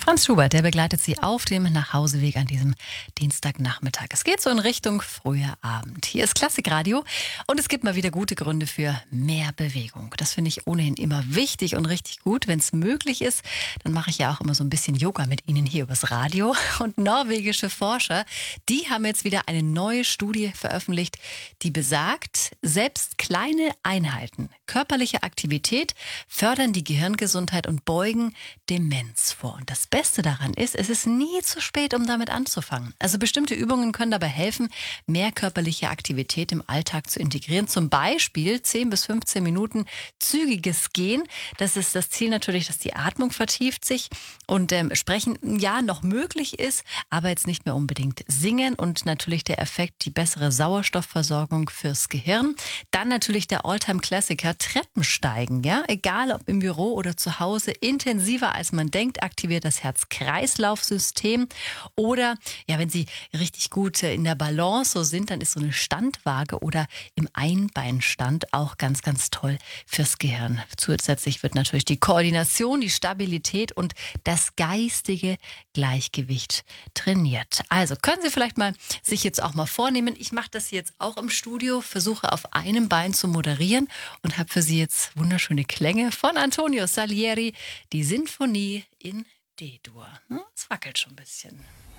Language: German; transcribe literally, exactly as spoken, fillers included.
Franz Schubert, der begleitet Sie auf dem Nachhauseweg an diesem Dienstagnachmittag. Es geht so in Richtung früher Abend. Hier ist Klassikradio und es gibt mal wieder gute Gründe für mehr Bewegung. Das finde ich ohnehin immer wichtig und richtig gut. Wenn es möglich ist, dann mache ich ja auch immer so ein bisschen Yoga mit Ihnen hier übers Radio. Und norwegische Forscher, die haben jetzt wieder eine neue Studie veröffentlicht, die besagt, selbst kleine Einheiten körperlicher Aktivität fördern die Gehirngesundheit und beugen Demenz vor. Und das Beste daran ist, es ist nie zu spät, um damit anzufangen. Also bestimmte Übungen können dabei helfen, mehr körperliche Aktivität im Alltag zu integrieren. Zum Beispiel zehn bis fünfzehn Minuten zügiges Gehen. Das ist das Ziel natürlich, dass die Atmung vertieft sich und ähm, Sprechen ja noch möglich ist, aber jetzt nicht mehr unbedingt singen. Und natürlich der Effekt, die bessere Sauerstoffversorgung fürs Gehirn. Dann natürlich der Alltime-Klassiker, Treppensteigen. Ja? Egal ob im Büro oder zu Hause, intensiver als man denkt, aktiviert das Herz-Kreislauf-System. Oder ja, wenn Sie richtig gut in der Balance so sind, dann ist so eine Standwaage oder im Einbeinstand auch ganz, ganz toll fürs Gehirn. Zusätzlich wird natürlich die Koordination, die Stabilität und das geistige Gleichgewicht trainiert. Also können Sie vielleicht mal sich jetzt auch mal vornehmen. Ich mache das jetzt auch im Studio, versuche auf einem Bein zu moderieren und habe für Sie jetzt wunderschöne Klänge von Antonio Salieri, die Sinfonie in D-Dur. Es wackelt schon ein bisschen.